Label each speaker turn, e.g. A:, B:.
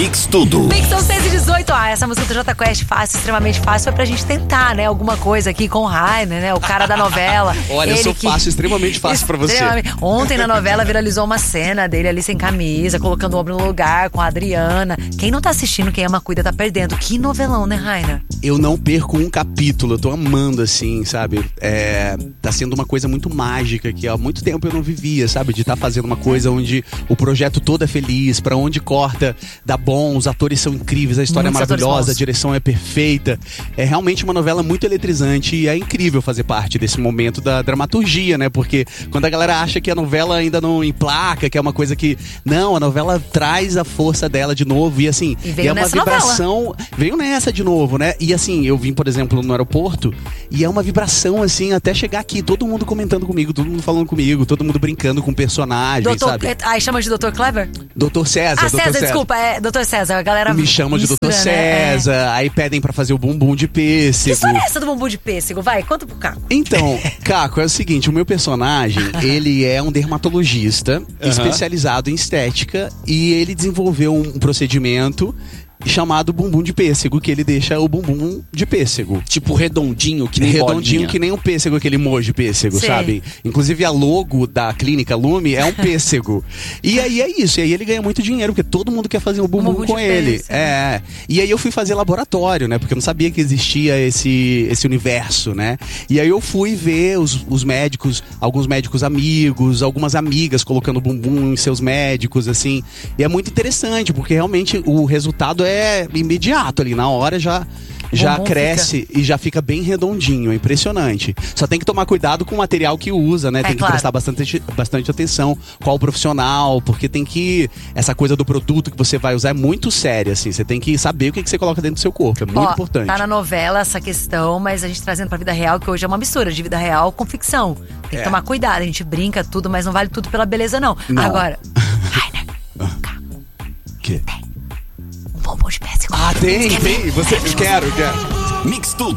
A: Mix Tudo.
B: Mix são 6h18. Essa música do Jota Quest, fácil, extremamente fácil, foi pra gente tentar, né? Alguma coisa aqui com o Rainer, né? O cara da novela.
C: Olha, eu sou fácil, extremamente fácil pra você.
B: Ontem na novela viralizou uma cena dele ali sem camisa, colocando o ombro no lugar com a Adriana. Quem não tá assistindo, quem ama cuida, tá perdendo. Que novelão, né, Rainer?
C: Eu não perco um capítulo, eu tô amando, assim, sabe? Tá sendo uma coisa muito mágica que há muito tempo eu não vivia, sabe? De estar fazendo uma coisa onde o projeto todo é feliz, pra onde corta, dá bom, os atores são incríveis, a história
B: Muitos
C: é maravilhosa, a direção é perfeita. É realmente uma novela muito eletrizante e é incrível fazer parte desse momento da dramaturgia, né? Porque quando a galera acha que a novela ainda não emplaca, que é uma coisa que... Não, a novela traz a força dela de novo e assim...
B: E veio
C: é uma
B: nessa
C: vibração...
B: novela.
C: Veio nessa de novo, né? E assim, eu vim, por exemplo, no aeroporto e é uma vibração, assim, até chegar aqui, todo mundo comentando comigo, todo mundo falando comigo, todo mundo brincando com o personagem, sabe?
B: Aí chama de Dr. Clever?
C: Dr. César,
B: César, desculpa, é Dr. César, a galera
C: me chamam de Dr. César, aí pedem pra fazer o bumbum de pêssego.
B: Que história é essa do bumbum de pêssego? Vai, conta pro Caco.
C: Então, Caco, é o seguinte, o meu personagem, ele é um dermatologista especializado em estética e ele desenvolveu um procedimento chamado bumbum de pêssego, que ele deixa o bumbum de pêssego.
A: Tipo redondinho, que nem
C: redondinho,
A: bolinha.
C: que nem um pêssego, aquele emoji de pêssego,
B: Sei.
C: sabe? Inclusive a logo da clínica Lume é um pêssego. E aí é isso, e aí ele ganha muito dinheiro, porque todo mundo quer fazer um bumbum com ele.
B: Pêssego.
C: E aí eu fui fazer laboratório, né? Porque eu não sabia que existia esse universo, né? E aí eu fui ver os médicos, alguns médicos amigos, algumas amigas colocando bumbum em seus médicos, assim. E é muito interessante, porque realmente o resultado é imediato ali, na hora já cresce e já fica bem redondinho, é impressionante. Só tem que tomar cuidado com o material que usa, né? Tem que prestar bastante atenção qual o profissional, porque tem que... Essa coisa do produto que você vai usar é muito séria, assim. Você tem que saber o que você coloca dentro do seu corpo, é muito importante.
B: Tá na novela essa questão, mas a gente trazendo pra vida real, que hoje é uma mistura de vida real com ficção. Tem que tomar cuidado, a gente brinca tudo, mas não vale tudo pela beleza, não. Agora, Rainer,
C: Que?
B: bumbum de pêssego.
C: Tem. Você... Quero.
A: Mix Tudo.